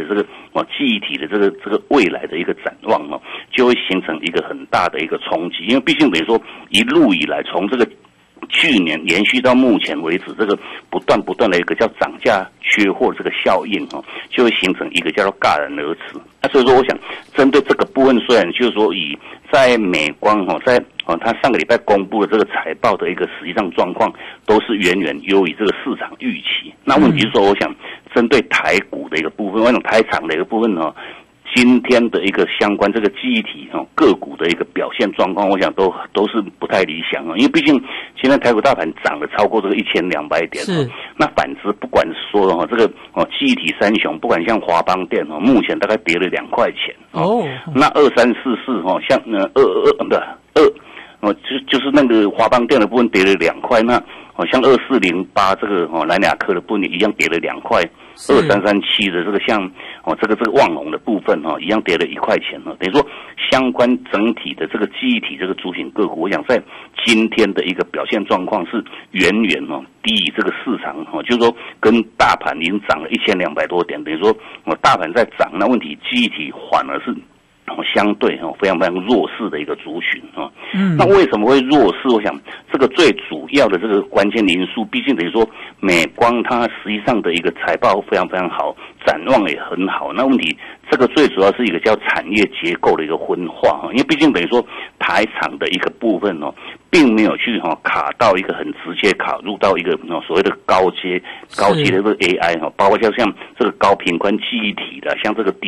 这个记忆体的这个未来的一个展望就会形成一个很大的一个冲击，因为毕竟等于说一路以来从这个去年延续到目前为止，这个不断的一个叫涨价缺货这个效应就会形成一个叫做戛然而止。那所以说，我想针对这个部分，虽然就是说在美光在他上个礼拜公布的这个财报的一个实际上状况，都是远远优于这个市场预期。那问题是说，我想针对台股的一个部分，那种台厂的一个部分今天的一个相关这个记忆体个股的一个表现状况，我想都是不太理想因为毕竟现在台股大盘涨了超过这个1200点那反之不管说这个记忆体三雄，不管像华邦电目前大概跌了2块钱那2344像就是那个华邦电的部分跌了2块，那像2408这个南亚科的部分一样跌了2块，2337的这个像这个旺宏的部分一样跌了1块钱等于说相关整体的这个记忆体这个族群个股，我想在今天的一个表现状况是远远低于这个市场就是说跟大盘已经涨了1200多点，等于说大盘在涨，那问题记忆体反而是相对非常弱势的一个族群那为什么会弱势？我想这个最主要的这个关键因素，毕竟等于说美光它实际上的一个财报非常好，展望也很好。那问题这个最主要是一个叫产业结构的一个分化因为毕竟等于说台厂的一个部分并没有去卡到一个很直接卡入到一个所谓的高阶的这个 AI 包括像这个高频宽记忆体的，像这个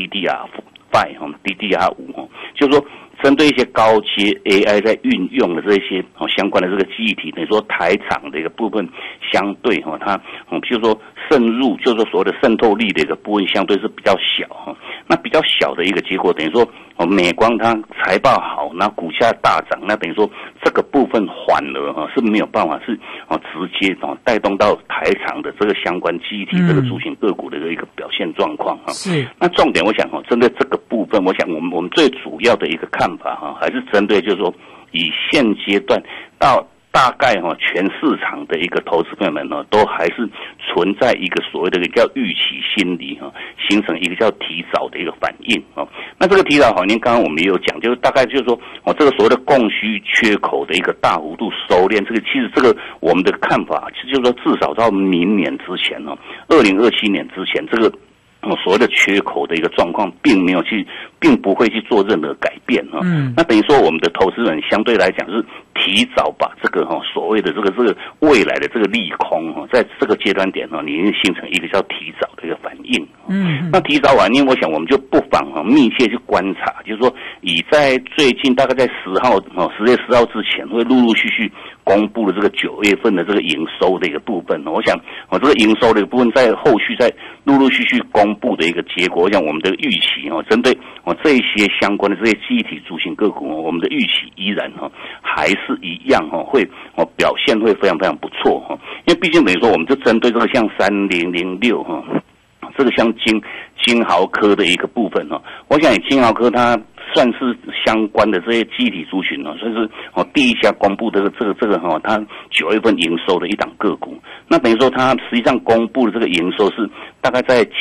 DDR5 就是说针对一些高阶 AI 在运用的这些相关的这个记忆体，等于说台厂的一个部分相对它譬如说渗入，就是说所谓的渗透力的一个部分相对是比较小那比较小的一个结果，等于说美光它财报好，那股价大涨，那等于说这个部分反而是没有办法是直接带动到台厂的这个相关记忆体这个族群个股的一个表现状况是。 那重点我想针对这个部分，我想我们最主要的一个看法还是针对就是说以现阶段到大概全市场的一个投资朋友们都还是存在一个所谓的一个叫预期心理形成一个叫提早的一个反应那这个提早反应刚刚我们也有讲，就是大概就是说这个所谓的供需缺口的一个大幅度收敛，这个其实这个我们的看法就是说至少到明年之前2027年之前，这个所谓的缺口的一个状况并不会去做任何改变那等于说我们的投资人相对来讲是提早把这个所谓的这个未来的这个利空在这个阶段点你已经形成一个叫提早的一个反应那提早反应，我想我们就不妨密切去观察，就是说以在最近大概在10月10号之前会陆续公布的这个9月份的这个营收的一个部分我想这个营收的一个部分在后续在陆续公布的一个结果，我想我们的预期针对这一些相关的这些记忆体族群个股我们的预期依然还是一样会表现会非常不错因为毕竟等于说我们就针对这个像3006这个像金豪科的一个部分我想以金豪科它算是相关的这些记忆体族群算是第一家公布的这个它9月份营收的一档个股。那等于说它实际上公布的这个营收是大概在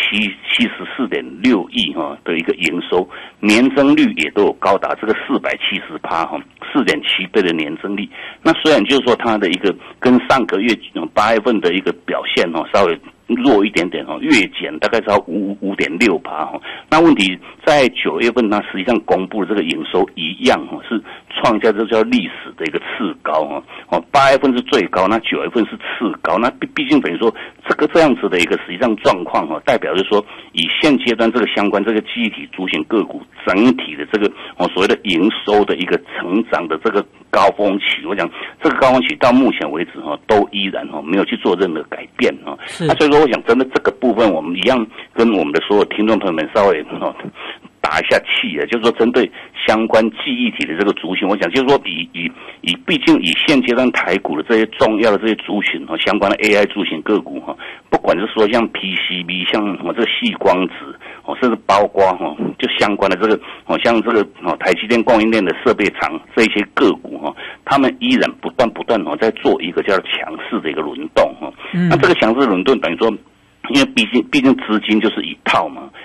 74.6亿的一个营收，年增率也都有高达这个470%， 4.7倍的年增率。那虽然就是说它的一个跟上个月8月份的一个表现稍微弱一点点月减大概是要5.6%那问题在9月份它实际上公布的这个营收一样是创下这叫历史的一个次高8月份是最高，那9月份是次高，那毕竟等于说这样子的一个实际上状况代表就是说以现阶段这个相关这个记忆体族群个股整体的这个所谓的营收的一个成长的这个高峰期，我想这个高峰期到目前为止都依然没有去做任何改变那所以说我想针对这个部分，我们一样跟我们的所有听众朋友们稍微打一下气就是说针对相关记忆体的这个族群，我想就是说毕竟以现阶段台股的这些重要的这些族群相关的 AI 族群个股不管是说像 PCB 像这个矽光子甚至包括就相关的这个像这个台积电供应链的设备厂这些个股他们依然不断在做一个叫强势的一个轮动那这个强势轮动等于说因为毕竟资金就是一套嘛，